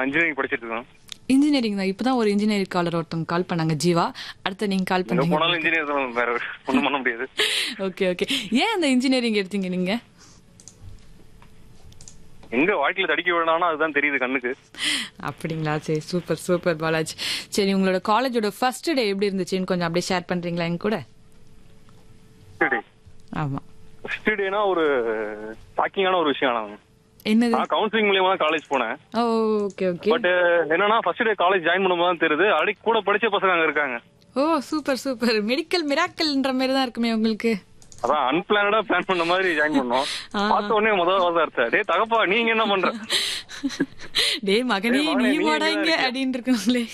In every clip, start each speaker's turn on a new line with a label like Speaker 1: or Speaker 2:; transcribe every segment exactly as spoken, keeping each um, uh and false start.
Speaker 1: Engineering படிச்சிட்டு இருக்கேன்.
Speaker 2: Engineering தான். இப்பதான் ஒரு இன்ஜினியரிங் காலர் ஒருத்தவங்க கால் பண்ணாங்க, ஜீவா. அடுத்து நீங்க கால்
Speaker 1: எங்க
Speaker 2: பண்ணீங்க.
Speaker 1: போனாலும் இன்ஜினியர் தான், வேற ஒண்ணும் பண்ண முடியாது.
Speaker 2: Okay okay. ஏன் அந்த இன்ஜினியரிங் எடுத்தீங்க நீங்க?
Speaker 1: எங்க வாழ்க்கையில தடிக்க விடணும்னா அதுதான் தெரியுது கண்ணுக்கு.
Speaker 2: அப்படிங்களா? சரி, சூப்பர் சூப்பர் பாலாஜி. சரி, உங்களோட காலேஜோட ஃபர்ஸ்ட் டே எப்படி இருந்துச்சுன்னு கொஞ்சம் அப்படியே ஷேர் பண்றீங்களா எங்க கூட? ஆமா,
Speaker 1: ஃபர்ஸ்ட் டேனா ஒரு ஷாக்கிங்கான ஒரு விஷயம். நான்
Speaker 2: என்னது?
Speaker 1: நான் கவுன்சிலிங் மூலியமா தான் காலேஜ் போனேன்.
Speaker 2: Okay okay.
Speaker 1: பட் என்னன்னா ஃபர்ஸ்ட் டே காலேஜ் ஜாயின் பண்ணும்போது தான் தெரியுது அடி கூட படிச்ச பசங்க அங்க இருக்காங்க.
Speaker 2: ஓ சூப்பர் சூப்பர். மெடிக்கல் மிராக்கல்ன்ற மாதிரி தான் இருக்குமே உங்களுக்கு.
Speaker 1: அதான் அன்பிளானடா பிளான் பண்ண மாதிரி ஜாயின் பண்ணோம். பார்த்த உடனே முதல் வார்த்தை அர்த்தம், டே தகப்பா நீங்க என்ன பண்ற?
Speaker 2: டே மகனே நீ வாடாங்க அப்படின்னு இருக்குங்களே.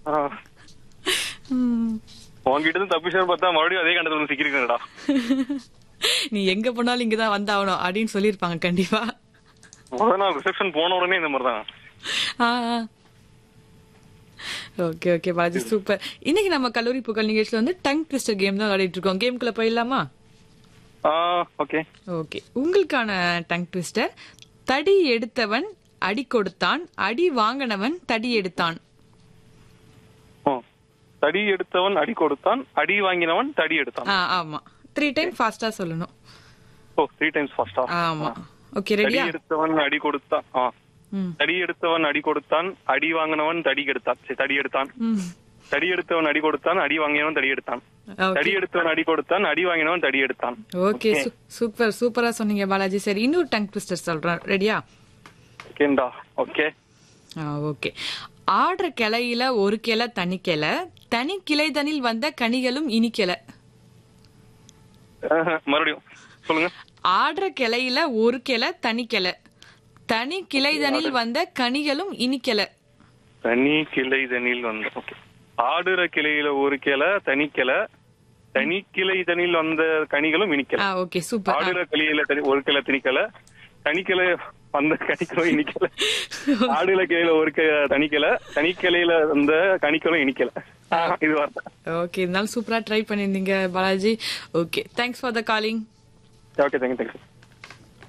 Speaker 1: உங்ககிட்ட இருந்து தப்பிச்சு பார்த்தா மறுபடியும் அதே கண்டத்துல வந்து சிக்கிருக்கா.
Speaker 2: நீ எங்க போனாலும் இங்கதான் வந்தாகணும் அப்படின்னு சொல்லிருப்பாங்க கண்டிப்பா.
Speaker 1: முதல் நாள் ரிசப்ஷன் போன உடனே இந்த மாதிரி தான்.
Speaker 2: Okay okay Balaji, super. இன்னைக்கு நம்ம கல்லூரி புகழ் நிகழ்ச்சியில வந்து டங் ட்விஸ்டர் கேம் தான் விளையாடிட்டு இருக்கோம். கேம்குள்ள போயிடலாமா?
Speaker 1: Okay
Speaker 2: okay. உங்களுக்கான டங் ட்விஸ்டர்: தடி எடுத்தவன் அடி கொடுத்தான், அடி வாங்கினவன் தடி எடுத்தான்.
Speaker 1: தடி எடுத்தவன் அடி கொடுத்தான், அடி வாங்கினவன் தடி எடுத்தான்.
Speaker 2: ஆமா, த்ரீ டைம் ஃபாஸ்டா சொல்லணும்.
Speaker 1: ஓ த்ரீ டைம்ஸ் ஃபாஸ்டா?
Speaker 2: ஆமா. ஓகே, ரெடியா?
Speaker 1: தடி எடுத்தவன் அடி கொடுத்தான். தடி எடுத்தவன் அடி கொடுத்தான், அடி வாங்கினவன் தடி எடுத்தான். சரி, தடி எடுத்தான். தடி எடுத்தவன் அடி கொடுத்தான், அடி வாங்கினவன் தடி எடுத்தான். தடி எடுத்தவன் அடி கொடுத்தான், அடி வாங்கினவன் தடி எடுத்தான்.
Speaker 2: ஓகே, சூப்பர் சூப்பரா சொன்னீங்க பாலாஜி. சரி, இன்னொரு டங் ட்விஸ்டர் சொல்றேன், ரெடியா?
Speaker 1: ஓகேண்டா. Okay
Speaker 2: okay. ஆடுற கிளையில ஒரு கிளை தனி கிளை, தனி கிளை தனில் வந்த கனிகளும் இனிக்கல.
Speaker 1: மறுபடியும் சொல்லுங்க.
Speaker 2: ஆடுற கிளையில ஒரு கிளை தனி கிளை, தனி கிளை தனில் வந்த கனிகளும் இனிக்கல.
Speaker 1: தனி கிளை தனில் வந்த ஓகே. ஆடுற கிளையில ஒரு கிளை தனி கிளை, தனி கிளை தனில் வந்த கனிகளும் இனிக்கல.
Speaker 2: Okay, super.
Speaker 1: ஆடுற கிளையில ஒரு கிளை திணிக்கல, தனிக்கிளை வந்த கனிகளும் இனிக்கல. ஆடுல கிளையில ஒரு தனிக்கல, தனிக்கிளையில வந்த கனிகளும் இனிக்கல. இது வார்த்தை.
Speaker 2: ஓகே, இருந்தாலும் சூப்பரா ட்ரை பண்ணிருந்தீங்க Balaji. Okay, thanks for the calling.
Speaker 1: Okay, thank you thank you.